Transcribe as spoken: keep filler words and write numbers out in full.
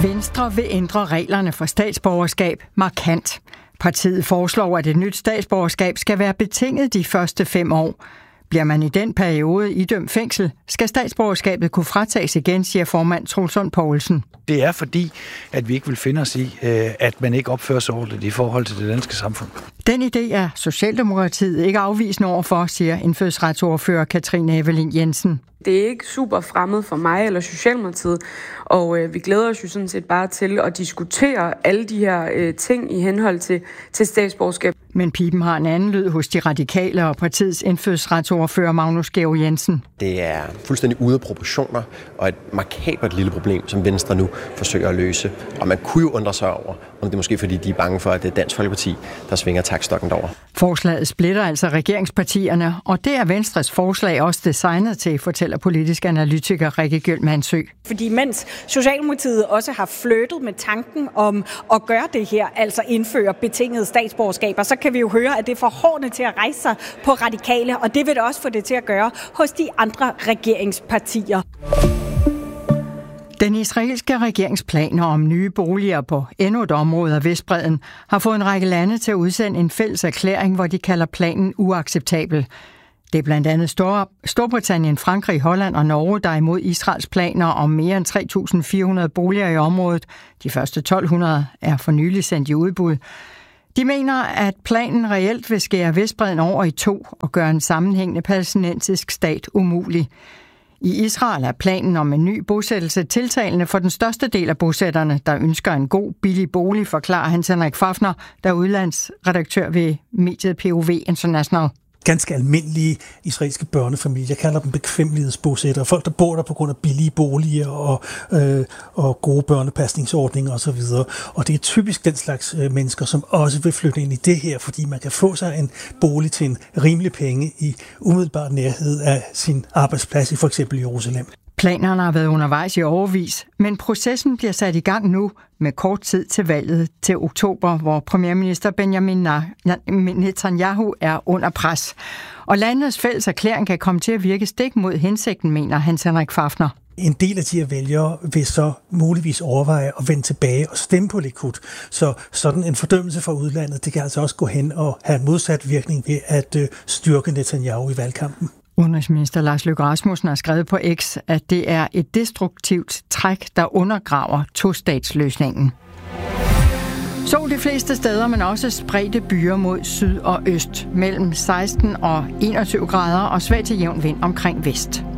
Venstre vil ændre reglerne for statsborgerskab markant. Partiet foreslår, at et nyt statsborgerskab skal være betinget de første fem år. Bliver man i den periode idømt fængsel, skal statsborgerskabet kunne fratages igen, siger formand Troels Lund Poulsen. Det er fordi, at vi ikke vil finde os i, at man ikke opfører sig ordentligt i forhold til det danske samfund. Den idé er Socialdemokratiet ikke afvisende overfor, siger indfødsretsordfører Katrine Evelyn Jensen. Det er ikke super fremmed for mig eller Socialdemokratiet, og øh, vi glæder os jo sådan set bare til at diskutere alle de her øh, ting i henhold til, til statsborgerskab. Men pipen har en anden lyd hos de radikale og partiets indfødsretsordfører Magnus Georg Jensen. Det er fuldstændig ude af proportioner og et markabert lille problem, som Venstre nu forsøger at løse. Og man kunne jo undre sig over, om det er måske fordi, de er bange for, at det er Dansk Folkeparti, der svinger taktstokken derover. Forslaget splitter altså regeringspartierne, og det er Venstres forslag også designet til, fortæller politisk analytiker Rikke Gjøl-Mansø. Fordi mens Socialdemokratiet også har flyttet med tanken om at gøre det her, altså indføre betingede statsborgerskaber, så kan vi jo høre, at det er for hårdende til at rejse sig på radikale, og det vil det også få det til at gøre hos de andre regeringspartier. Den israelske regeringsplaner om nye boliger på endnu et område af Vestbredden har fået en række lande til at udsende en fælles erklæring, hvor de kalder planen uacceptabel. Det er blandt andet Stor- Storbritannien, Frankrig, Holland og Norge, der er imod Israels planer om mere end tre tusind fire hundrede boliger i området. De første tolv hundrede er for nylig sendt i udbud. De mener, at planen reelt vil skære Vestbredden over i to og gøre en sammenhængende palæstinensisk stat umulig. I Israel er planen om en ny bosættelse tiltalende for den største del af bosætterne, der ønsker en god, billig bolig, forklarer Hans Henrik Fafner, der er udlandsredaktør ved mediet P O V International. Ganske almindelige israelske børnefamilier. Jeg kalder dem bekvemmelighedsbosættere. Folk, der bor der på grund af billige boliger og, øh, og gode børnepasningsordninger osv. Og det er typisk den slags øh, mennesker, som også vil flytte ind i det her, fordi man kan få sig en bolig til en rimelig penge i umiddelbar nærhed af sin arbejdsplads i for eksempel Jerusalem. Planerne har været undervejs i årevis, men processen bliver sat i gang nu med kort tid til valget til oktober, hvor premierminister Benjamin Netanyahu er under pres. Og landets fælles erklæring kan komme til at virke stik mod hensigten, mener Hans Henrik Fafner. En del af de her vælgere vil så muligvis overveje at vende tilbage og stemme på Likud. Så sådan en fordømmelse fra udlandet, det kan altså også gå hen og have en modsat virkning ved at styrke Netanyahu i valgkampen. Udenrigsminister Lars Løkke Rasmussen har skrevet på X, at det er et destruktivt træk, der undergraver tostatsløsningen. Sol de fleste steder, men også spredte byer mod syd og øst, mellem seksten og enogtyve grader og svag til jævn vind omkring vest.